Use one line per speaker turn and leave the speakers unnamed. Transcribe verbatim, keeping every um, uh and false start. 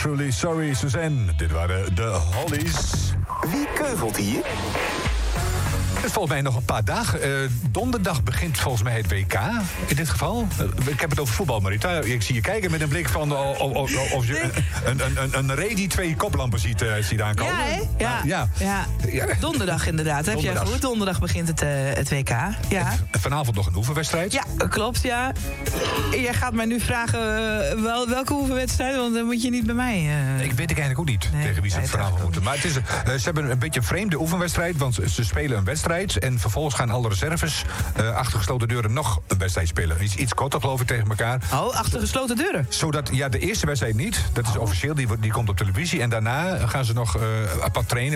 Truly Sorry Suzanne. Dit waren de Hollies.
Wie keuvelt hier?
Het is volgens mij nog een paar dagen. Uh, donderdag begint volgens mij het W K. In dit geval. Uh, ik heb het over voetbal, Marita. Ik zie je kijken met een blik van of, of, of, of je een, een, een, een ree die twee koplampen ziet, uh, ziet aankomen.
Ja, hè? Ja.
Uh, ja.
Ja. Ja. Donderdag inderdaad. Heb
Donderdag.
jij goed? Donderdag begint het, uh, het W K. Ja.
En vanavond nog een oefenwedstrijd.
Ja, klopt, ja. Jij gaat mij nu vragen uh, wel, welke oefenwedstrijd, want dan moet je niet bij mij... Uh...
Ik weet ik eigenlijk ook niet
nee,
tegen wie ze
nee,
vanavond moeten. Maar het is, uh, ze hebben een beetje een vreemde oefenwedstrijd, want ze spelen een wedstrijd en vervolgens gaan alle reserves uh, achter gesloten deuren nog een wedstrijd spelen. Iets, iets korter, geloof ik, tegen elkaar.
Oh, achter gesloten deuren?
Zodat, ja, de eerste wedstrijd niet. Dat is
oh.
officieel, die, die komt op televisie. En daarna gaan ze nog uh, apart trainen.